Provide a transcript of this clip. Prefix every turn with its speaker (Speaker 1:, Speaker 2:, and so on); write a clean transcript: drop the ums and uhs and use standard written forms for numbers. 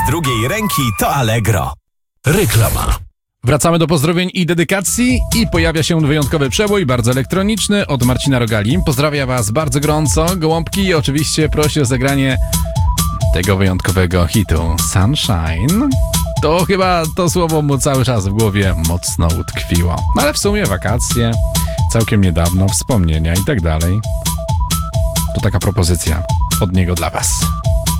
Speaker 1: drugiej ręki to Allegro. Reklama.
Speaker 2: Wracamy do pozdrowień i dedykacji i pojawia się wyjątkowy przebój, bardzo elektroniczny, od Marcina Rogali. Pozdrawiam was bardzo gorąco, gołąbki, i oczywiście prosi o zagranie tego wyjątkowego hitu Sunshine. To chyba to słowo mu cały czas w głowie mocno utkwiło. Ale w sumie wakacje, całkiem niedawno, wspomnienia i tak dalej. To taka propozycja od niego dla was.